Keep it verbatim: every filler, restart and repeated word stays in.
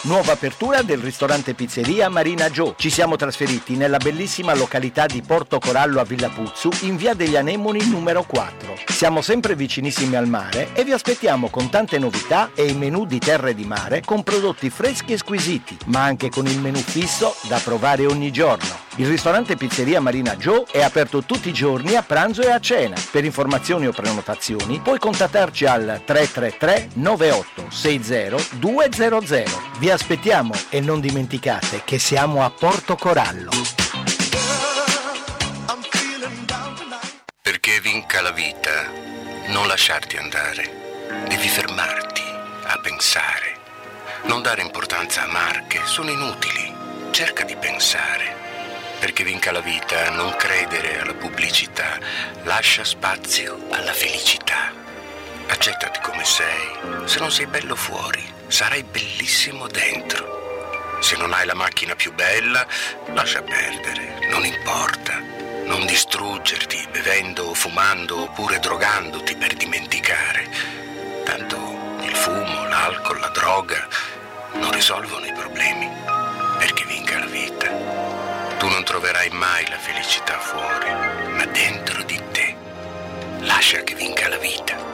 Nuova apertura del ristorante pizzeria Marina Joe. Ci siamo trasferiti nella bellissima località di Porto Corallo a Villa Puzzu, in via degli Anemoni numero quattro. Siamo sempre vicinissimi al mare e vi aspettiamo con tante novità e i menù di terra e di mare con prodotti freschi e squisiti, ma anche con il menù fisso da provare ogni giorno. Il ristorante pizzeria Marina Joe è aperto tutti i giorni a pranzo e a cena. Per informazioni o prenotazioni puoi contattarci al tre tre tre nove otto sei zero due zero zero. Vi aspettiamo e non dimenticate che siamo a Porto Corallo. Perché vinca la vita, non lasciarti andare. Devi fermarti a pensare. Non dare importanza a marche, sono inutili. Cerca di pensare. Perché vinca la vita, non credere alla pubblicità. Lascia spazio alla felicità. Accettati come sei. Se non sei bello fuori, sarai bellissimo dentro. Se non hai la macchina più bella, lascia perdere, non importa. Non distruggerti bevendo o fumando oppure drogandoti per dimenticare. Tanto il fumo, l'alcol, la droga non risolvono i problemi. Perché vinca la vita. Tu non troverai mai la felicità fuori, ma dentro di te. Lascia che vinca la vita.